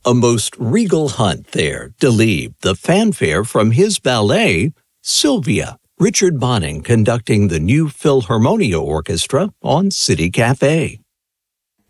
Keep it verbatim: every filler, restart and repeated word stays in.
A most regal hunt there to leave the fanfare from his ballet, Sylvia. Richard Bonning conducting the new Philharmonia Orchestra on City Cafe.